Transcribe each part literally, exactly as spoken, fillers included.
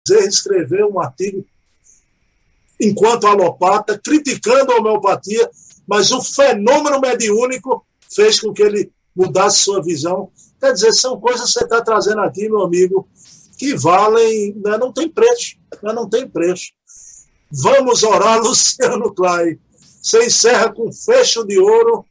Bezerra escreveu um artigo enquanto alopata, criticando a homeopatia, mas o fenômeno mediúnico fez com que ele mudasse sua visão. Quer dizer, são coisas que você está trazendo aqui, meu amigo, que valem, né, não tem preço, né, não tem preço. Vamos orar, Luciano Klein. Você encerra com fecho de ouro.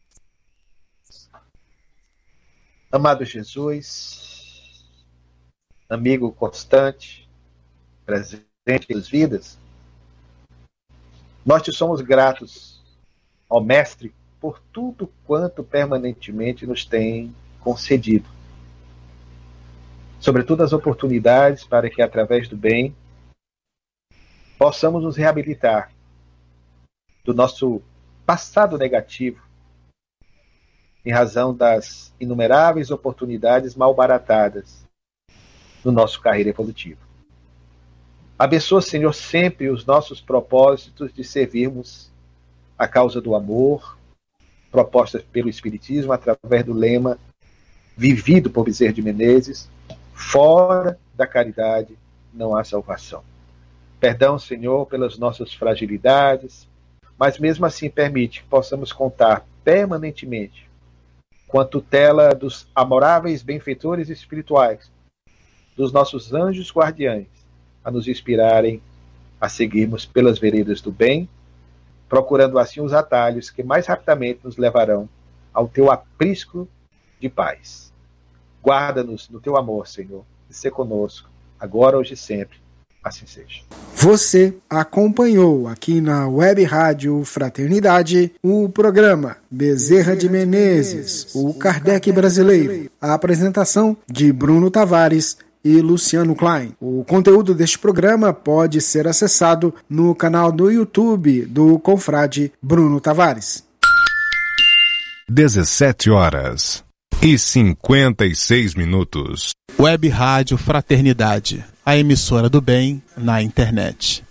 Amado Jesus, amigo constante, presente nas vidas, nós te somos gratos, ó Mestre, por tudo quanto permanentemente nos tem concedido. Sobretudo as oportunidades para que, através do bem, possamos nos reabilitar do nosso passado negativo, em razão das inumeráveis oportunidades malbaratadas no nosso carreira evolutiva. Abençoa, Senhor, sempre os nossos propósitos de servirmos a causa do amor, propostas pelo Espiritismo através do lema vivido por Bezerra de Menezes: fora da caridade não há salvação. Perdão, Senhor, pelas nossas fragilidades, mas mesmo assim permite que possamos contar permanentemente com a tutela dos amoráveis benfeitores espirituais, dos nossos anjos guardiães, a nos inspirarem a seguirmos pelas veredas do bem, procurando assim os atalhos que mais rapidamente nos levarão ao teu aprisco de paz. Guarda-nos no teu amor, Senhor, e sê conosco, agora, hoje e sempre. Assim seja. Você acompanhou aqui na Web Rádio Fraternidade o programa Bezerra de Menezes, o Kardec brasileiro. A apresentação de Bruno Tavares e Luciano Klein. O conteúdo deste programa pode ser acessado no canal do YouTube do confrade Bruno Tavares. dezessete horas e cinquenta e seis minutos. Web Rádio Fraternidade, a emissora do bem na internet.